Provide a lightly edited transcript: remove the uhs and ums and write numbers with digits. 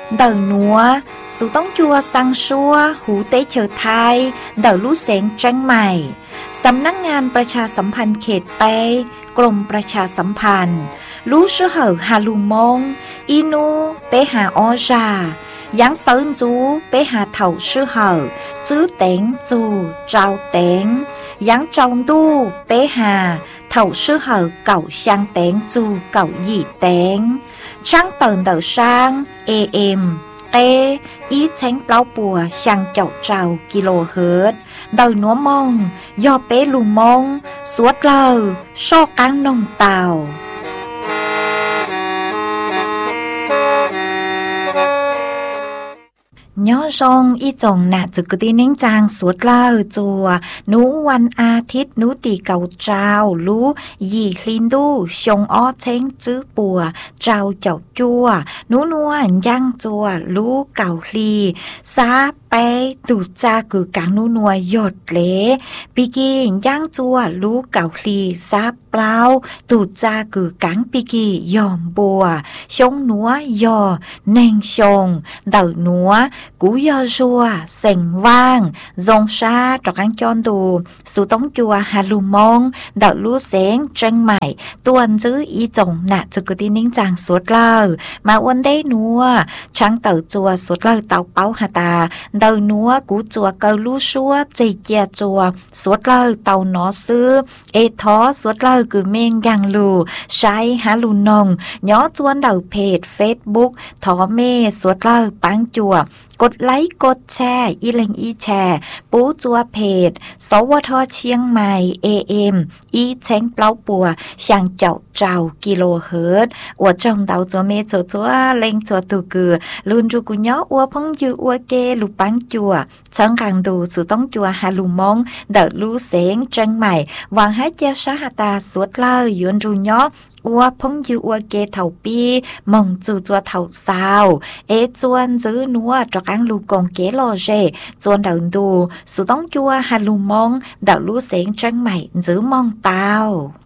đờ núa sự tống chua sang xuaหูเตเฉอไทยเดอลู่เสงเชียงใหม่สำนักงานประชาสัมพันธ์เขตเปกรมประชาสัมพันธ์ลู่ชื่อเหอฮาลูมงอีนูเปหาออจายังเซินจูเปหาเถาชื่อเหอจื้อเต็งจูเจ้าเต็งยังจงดูเปหาเถาชื่อเหอเก่าช่างเต็งจูเก่าหยี่เต็งช่างเตินเดอช่างAM ý tránh bao bùa sang chậu trào kHz đời núa mông do bé lù mông suốt lờ so cán nông tàu nhớ rong ý chồng nạ dự cứ tin nính chàng suốt lờ chùa núวันอาทิตย์núตีเก่าเจ้ารู้ยี่ลินดูชงอ้อเช้งจื้อปัวเจ้าเจ้าจัวนูนัวย่างจัวรู้เก่าลีซาไปตูจ้าคือกังนูนัวหยดเละปีกีย่างจัวรู้เก่าลีซาเปล่าตูจ้าคือกังปีกียอมบัวชงนัวยอเน่งชงเดานัวกูยอจัวเส็งว่างจงชาจอกอังจอนดูสุต้องจัวฮาลูมงเดาลู่เสงเชียงใหม่ตัวนจื้ออีจงน่ะจะกตินิ่งจางสุดเล่ามาวันได้นัวช่างเต่าจัวสุดเล่าเต่าเป้าหาตาเดานัวกูจัวเกาลู่ชัวจีเกียจัวสุดเล่าเต่าหนอซื้อท้อสุดเล่าคือเมงยังลูใช้ฮาลูนงย้อจวนเดาเพจเฟซบุ๊กทอเมสุดเล่าปังจัวกดไลค์กดแชร์อีเล็งอีแชร์ปูจัวเพจสวทเชียงใหม่ AM อีเช้งเปล่าปัวช่างเจ้าkHz อวดจงเดาจัวเมจัวเล็งจัวตูกือลุนจูกุย้ออวพงยูอวเกลูปังจัวช่างกังดูสื่อต้องจัวฮาลูมงเดอลู่เสงเชียงใหม่วางให้เจ้าชาหตาสวดเล่ายวนจูย้ออัวพงยูอัวเกเถาปีมงจูจัวเถาสาวจวนจื้อนัวจกังลูกงเกโลเจจวนเดินดูสุต้องจัวฮาลูมงเดาลู่เสงเชียงใหม่จื้อมองเตา